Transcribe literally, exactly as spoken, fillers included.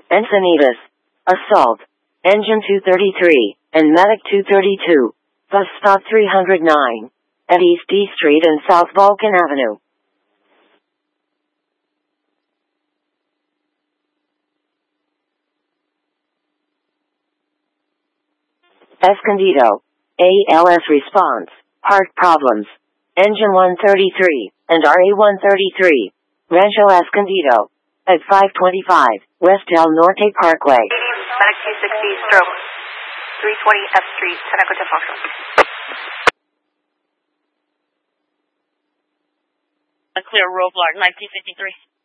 Encinitas, Assault, Engine two thirty-three, and Medic two thirty-two, Bus Stop three oh nine, at East D Street and South Vulcan Avenue. Escondido, A L S response, part problems, Engine one thirty-three, and R A one thirty-three, Rancho Escondido, at five twenty-five, West Del Norte Parkway. Medic two sixty, stroke, three twenty F Street, Teneco Function. A clear roadblock, nineteen fifty-three.